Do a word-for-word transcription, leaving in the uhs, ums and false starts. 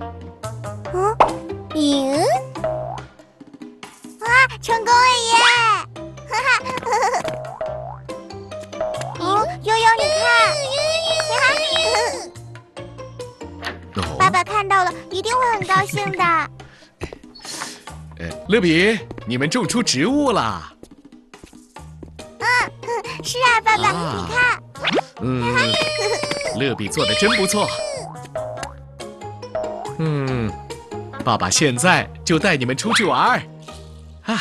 嗯，咦？哇，成功了耶！哈哈，哦，悠悠，你看，爸爸看到了，一定会很高兴的。 呃，乐比，你们种出植物了。 嗯，是啊，爸爸， 啊、 你看。 嗯，乐比做的真不错。嗯，爸爸现在就带你们出去玩。